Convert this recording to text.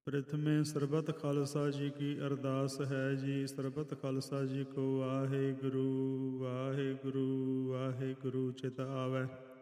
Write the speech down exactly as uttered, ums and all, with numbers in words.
ਪ੍ਰਥਮੇ ਸਰਬਤ ਖਾਲਸਾ ਜੀ ਕੀ ਅਰਦਾਸ ਹੈ ਜੀ। ਸਰਬਤ ਖਾਲਸਾ ਜੀ ਕੋ ਵਾਹਿਗੁਰੂ ਵਾਹਿਗੁਰੂ ਵਾਹਿਗੁਰੂ ਚਿਤ ਆਵੈ।